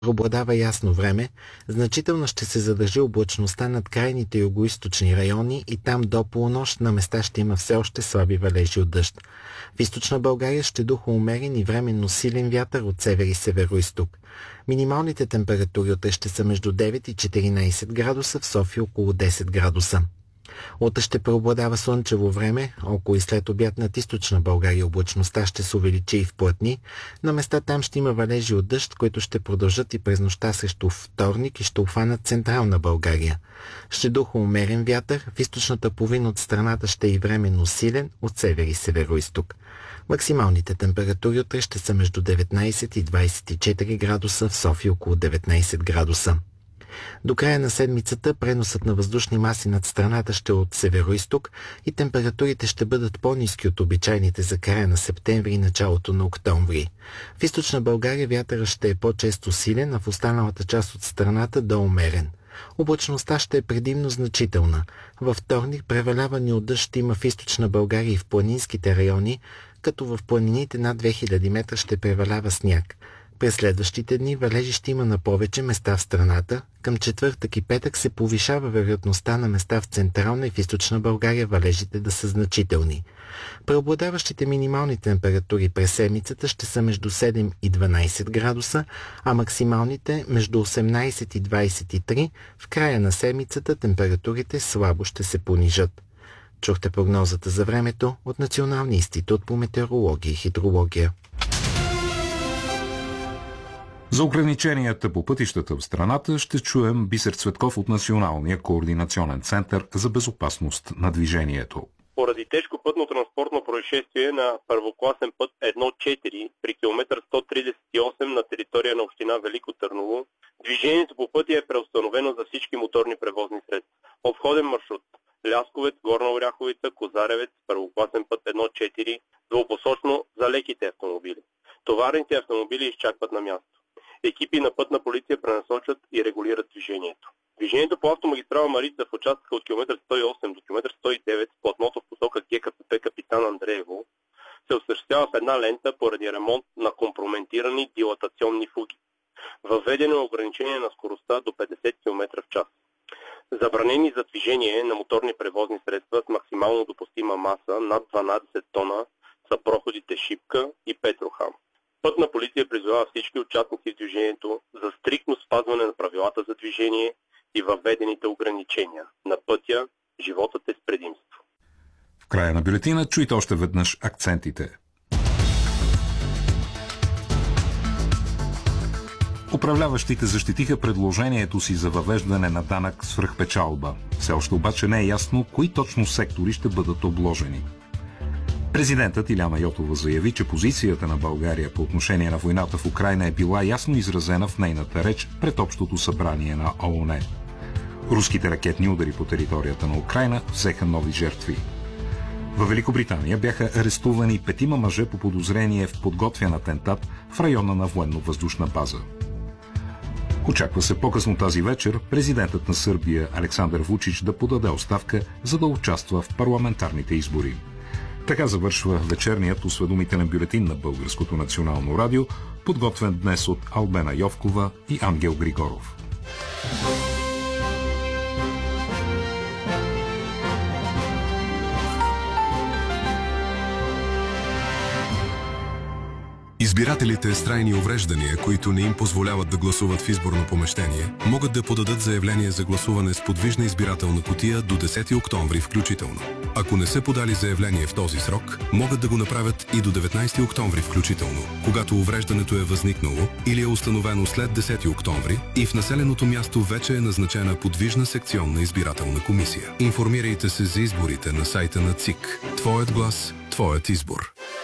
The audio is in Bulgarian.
преобладава ясно време, значително ще се задържи облачността над крайните югоизточни райони и там до полунощ на места ще има все още слаби валежи от дъжд. В източна България ще духа умерен и временно силен вятър от север и североизток. Минималните температури утре ще са между 9 и 14 градуса, в София около 10 градуса. Утре ще преобладава слънчево време, около и след обяд над източна България облачността ще се увеличи и вплътни. На места там ще има валежи от дъжд, които ще продължат и през нощта срещу вторник и ще обхванат централна България. Ще духа умерен вятър, в източната половина от страната ще е и временно силен от север и североизток. Максималните температури утре ще са между 19 и 24 градуса, в София около 19 градуса. До края на седмицата преносът на въздушни маси над страната ще е от североизток и температурите ще бъдат по-ниски от обичайните за края на септември и началото на октомври. В източна България вятърът ще е по-често силен, а в останалата част от страната до умерен. Облачността ще е предимно значителна. Във вторник преваляване от дъжд има в източна България и в планинските райони, като в планините над 2000 метра ще превалява сняг. През следващите дни валежи ще има на повече места в страната. Към четвъртък и петък се повишава вероятността на места в централна и в източна България валежите да са значителни. Преобладаващите минимални температури през седмицата ще са между 7 и 12 градуса, а максималните между 18 и 23. В края на седмицата температурите слабо ще се понижат. Чухте прогнозата за времето от Националния институт по метеорология и хидрология. За ограниченията по пътищата в страната ще чуем Бисер Цветков от Националния координационен център за безопасност на движението. Поради тежко пътно-транспортно происшествие на първокласен път 1.4 при километър 138 на територия на община Велико Търново, движението по пътя е преустановено за всички моторни превозни средства. Обходен маршрут Лясковец, Горна Оряховица, Козаревец, първокласен път 1.4, двупосочно за леките автомобили. Товарните автомобили изчакват на място. Екипи на пътна полиция пренасочат и регулират движението. Движението по автомагистрала Марица в участъка от км 108 до км 109 с платното в посока ГКПП Капитан Андреево се осъществява в една лента поради ремонт на компрометирани дилатационни фуги. Въведено е ограничение на скоростта до 50 км в час. Забранени за движение на моторни превозни средства с максимално допустима маса над 12 тона са проходите Шипка и Петрохам. Пътна полиция призовава всички участници в движението за стриктно спазване на правилата за движение и въведените ограничения. На пътя животът е с предимство. В края на бюлетина чуйте още веднъж акцентите. Управляващите защитиха предложението си за въвеждане на данък свръхпечалба. Все още обаче не е ясно кои точно сектори ще бъдат обложени. Президентът Иляна Йотова заяви, че позицията на България по отношение на войната в Украйна е била ясно изразена в нейната реч пред Общото събрание на ООН. Руските ракетни удари по територията на Украйна взеха нови жертви. Във Великобритания бяха арестувани 5 мъже по подозрение в подготвян атентат в района на военно-въздушна база. Очаква се по-късно тази вечер президентът на Сърбия Александър Вучич да подаде оставка, за да участва в парламентарните избори. Така завършва вечерният осведомителен бюлетин на Българското национално радио, подготвен днес от Албена Йовкова и Ангел Григоров. Избирателите с трайни увреждания, които не им позволяват да гласуват в изборно помещение, могат да подадат заявление за гласуване с подвижна избирателна кутия до 10 октомври включително. Ако не са подали заявление в този срок, могат да го направят и до 19 октомври включително, когато увреждането е възникнало или е установено след 10 октомври и в населеното място вече е назначена подвижна секционна избирателна комисия. Информирайте се за изборите на сайта на ЦИК. Твоят глас, твоят избор.